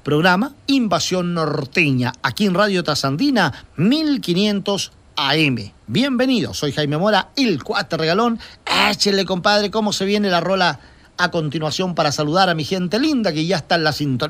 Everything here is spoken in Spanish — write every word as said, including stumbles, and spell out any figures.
programa Invasión Norteña, aquí en Radio Trasandina, mil quinientos A M. Bienvenido, soy Jaime Mora, el Cuate Regalón. Échele, compadre, cómo se viene la rola a continuación para saludar a mi gente linda que ya está en la sintonía.